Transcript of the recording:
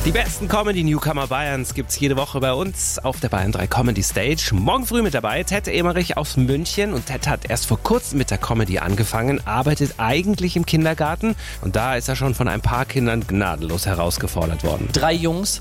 Die besten Comedy-Newcomer Bayerns gibt's jede Woche bei uns auf der Bayern 3 Comedy Stage. Morgen früh mit dabei Ted Emerich aus München. Und Ted hat erst vor kurzem mit der Comedy angefangen, arbeitet eigentlich im Kindergarten. Und da ist er schon von ein paar Kindern gnadenlos herausgefordert worden. 3 Jungs